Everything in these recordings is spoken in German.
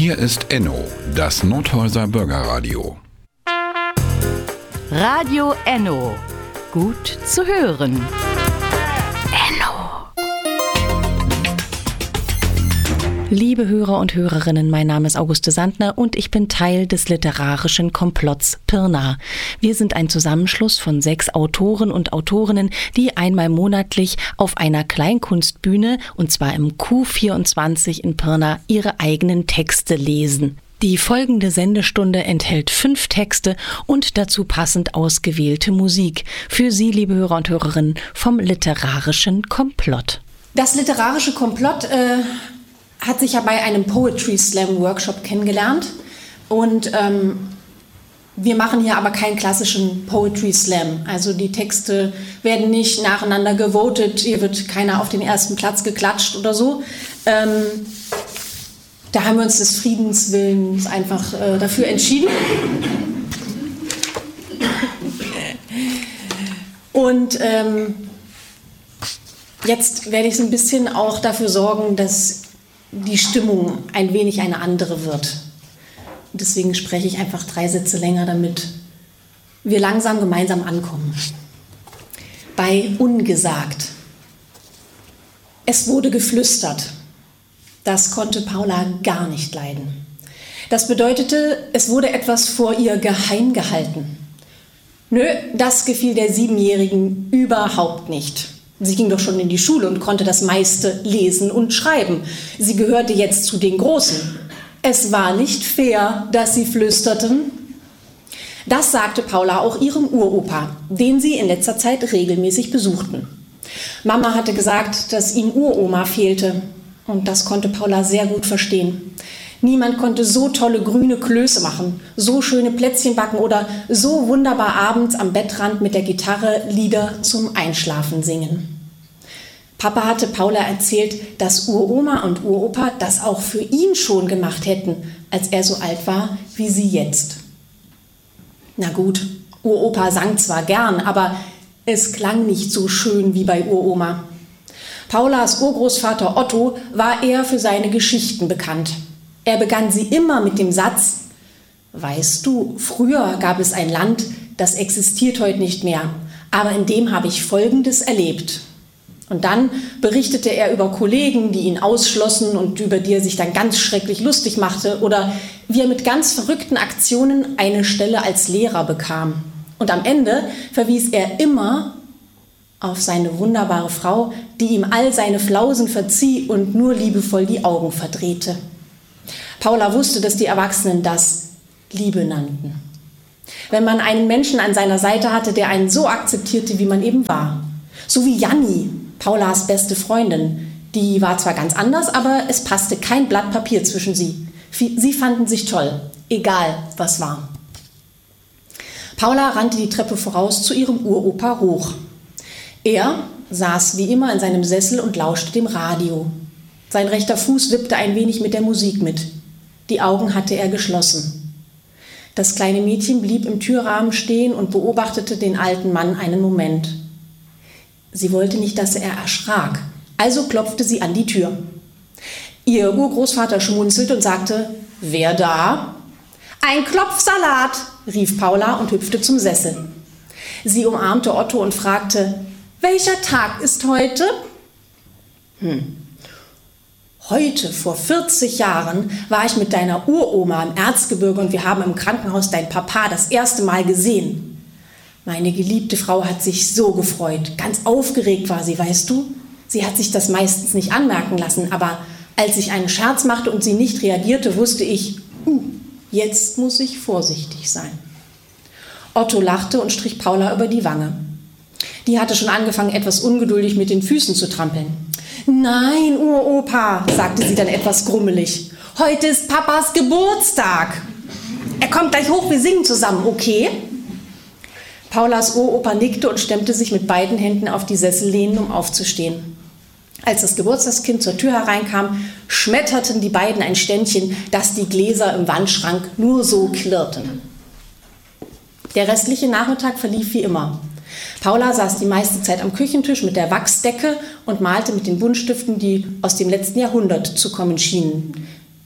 Hier ist Enno, das Nordhäuser Bürgerradio. Radio Enno. Gut zu hören. Liebe Hörer und Hörerinnen, mein Name ist Auguste Sandner und ich bin Teil des literarischen Komplotts Pirna. Wir sind ein Zusammenschluss von 6 Autoren und Autorinnen, die einmal monatlich auf einer Kleinkunstbühne, und zwar im Q24 in Pirna, ihre eigenen Texte lesen. Die folgende Sendestunde enthält 5 Texte und dazu passend ausgewählte Musik. Für Sie, liebe Hörer und Hörerinnen, vom literarischen Komplott. Das literarische Komplott hat sich ja bei einem Poetry Slam Workshop kennengelernt und wir machen hier aber keinen klassischen Poetry Slam. Also die Texte werden nicht nacheinander gewotet, hier wird keiner auf den ersten Platz geklatscht oder so. Da haben wir uns des Friedens Willens einfach dafür entschieden. Und jetzt werde ich so ein bisschen auch dafür sorgen, dass die Stimmung ein wenig eine andere wird. Und deswegen spreche ich einfach 3 Sätze länger, damit wir langsam gemeinsam ankommen. Bei Ungesagt. Es wurde geflüstert. Das konnte Paula gar nicht leiden. Das bedeutete, es wurde etwas vor ihr geheim gehalten. Nö, das gefiel der 7-Jährigen überhaupt nicht. Sie ging doch schon in die Schule und konnte das meiste lesen und schreiben. Sie gehörte jetzt zu den Großen. Es war nicht fair, dass sie flüsterten. Das sagte Paula auch ihrem Uropa, den sie in letzter Zeit regelmäßig besuchten. Mama hatte gesagt, dass ihm Uroma fehlte. Und das konnte Paula sehr gut verstehen. Niemand konnte so tolle grüne Klöße machen, so schöne Plätzchen backen oder so wunderbar abends am Bettrand mit der Gitarre Lieder zum Einschlafen singen. Papa hatte Paula erzählt, dass Uroma und Uropa das auch für ihn schon gemacht hätten, als er so alt war wie sie jetzt. Na gut, Uropa sang zwar gern, aber es klang nicht so schön wie bei Uroma. Paulas Urgroßvater Otto war eher für seine Geschichten bekannt. Er begann sie immer mit dem Satz: Weißt du, früher gab es ein Land, das existiert heute nicht mehr, aber in dem habe ich Folgendes erlebt. Und dann berichtete er über Kollegen, die ihn ausschlossen und über die er sich dann ganz schrecklich lustig machte, oder wie er mit ganz verrückten Aktionen eine Stelle als Lehrer bekam. Und am Ende verwies er immer auf seine wunderbare Frau, die ihm all seine Flausen verzieh und nur liebevoll die Augen verdrehte. Paula wusste, dass die Erwachsenen das Liebe nannten. Wenn man einen Menschen an seiner Seite hatte, der einen so akzeptierte, wie man eben war. So wie Janni, Paulas beste Freundin. Die war zwar ganz anders, aber es passte kein Blatt Papier zwischen sie. Sie fanden sich toll, egal was war. Paula rannte die Treppe voraus zu ihrem Uropa hoch. Er saß wie immer in seinem Sessel und lauschte dem Radio. Sein rechter Fuß wippte ein wenig mit der Musik mit. Die Augen hatte er geschlossen. Das kleine Mädchen blieb im Türrahmen stehen und beobachtete den alten Mann einen Moment. Sie wollte nicht, dass er erschrak, also klopfte sie an die Tür. Ihr Urgroßvater schmunzelte und sagte: Wer da? Ein Klopfsalat, rief Paula und hüpfte zum Sessel. Sie umarmte Otto und fragte: Welcher Tag ist heute? Heute, vor 40 Jahren, war ich mit deiner Uroma im Erzgebirge und wir haben im Krankenhaus dein Papa das erste Mal gesehen. Meine geliebte Frau hat sich so gefreut. Ganz aufgeregt war sie, weißt du? Sie hat sich das meistens nicht anmerken lassen, aber als ich einen Scherz machte und sie nicht reagierte, wusste ich, jetzt muss ich vorsichtig sein. Otto lachte und strich Paula über die Wange. Die hatte schon angefangen, etwas ungeduldig mit den Füßen zu trampeln. Nein, Uropa, sagte sie dann etwas grummelig. Heute ist Papas Geburtstag. Er kommt gleich hoch, wir singen zusammen, okay? Paulas Uropa nickte und stemmte sich mit beiden Händen auf die Sessellehnen, um aufzustehen. Als das Geburtstagskind zur Tür hereinkam, schmetterten die beiden ein Ständchen, dass die Gläser im Wandschrank nur so klirrten. Der restliche Nachmittag verlief wie immer. Paula saß die meiste Zeit am Küchentisch mit der Wachsdecke und malte mit den Buntstiften, die aus dem letzten Jahrhundert zu kommen schienen.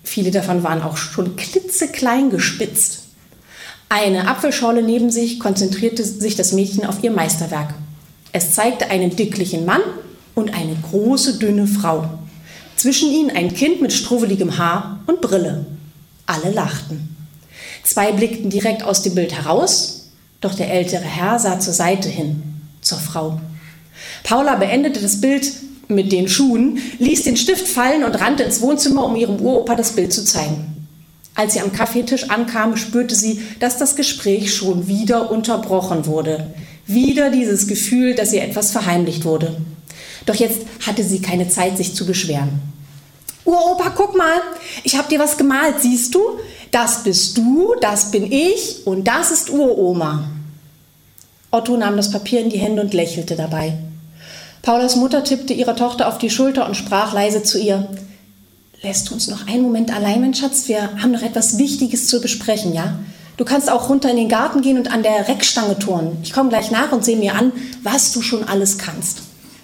Viele davon waren auch schon klitzeklein gespitzt. Eine Apfelschorle neben sich konzentrierte sich das Mädchen auf ihr Meisterwerk. Es zeigte einen dicklichen Mann und eine große, dünne Frau. Zwischen ihnen ein Kind mit struwweligem Haar und Brille. Alle lachten. 2 blickten direkt aus dem Bild heraus, doch der ältere Herr sah zur Seite hin, zur Frau. Paula beendete das Bild mit den Schuhen, ließ den Stift fallen und rannte ins Wohnzimmer, um ihrem Uropa das Bild zu zeigen. Als sie am Kaffeetisch ankam, spürte sie, dass das Gespräch schon wieder unterbrochen wurde. Wieder dieses Gefühl, dass ihr etwas verheimlicht wurde. Doch jetzt hatte sie keine Zeit, sich zu beschweren. Uropa, guck mal, ich habe dir was gemalt, siehst du? Das bist du, das bin ich und das ist Uroma. Otto nahm das Papier in die Hände und lächelte dabei. Paulas Mutter tippte ihrer Tochter auf die Schulter und sprach leise zu ihr: Lässt du uns noch einen Moment allein, mein Schatz? Wir haben noch etwas Wichtiges zu besprechen, ja? Du kannst auch runter in den Garten gehen und an der Reckstange turnen. Ich komme gleich nach und sehe mir an, was du schon alles kannst.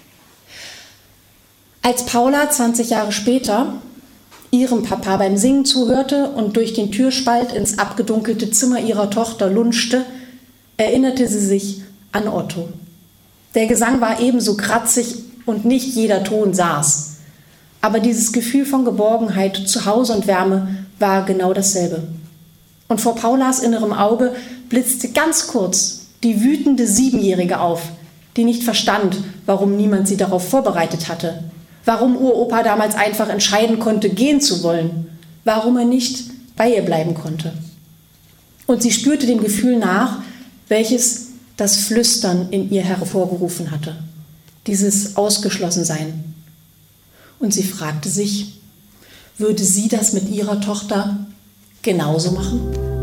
Als Paula 20 Jahre später ihrem Papa beim Singen zuhörte und durch den Türspalt ins abgedunkelte Zimmer ihrer Tochter lunschte, erinnerte sie sich an Otto. Der Gesang war ebenso kratzig und nicht jeder Ton saß. Aber dieses Gefühl von Geborgenheit, Zuhause und Wärme war genau dasselbe. Und vor Paulas innerem Auge blitzte ganz kurz die wütende 7-Jährige auf, die nicht verstand, warum niemand sie darauf vorbereitet hatte. Warum Uropa damals einfach entscheiden konnte, gehen zu wollen. Warum er nicht bei ihr bleiben konnte. Und sie spürte dem Gefühl nach, welches das Flüstern in ihr hervorgerufen hatte. Dieses Ausgeschlossensein. Und sie fragte sich, würde sie das mit ihrer Tochter genauso machen?